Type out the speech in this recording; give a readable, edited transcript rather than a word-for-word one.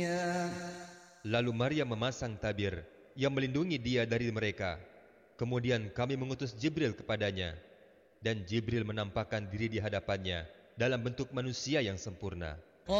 Lalu Maryam memasang tabir yang melindungi dia dari mereka. Kemudian kami mengutus Jibril kepadanya, dan Jibril menampakkan diri di hadapannya dalam bentuk manusia yang sempurna.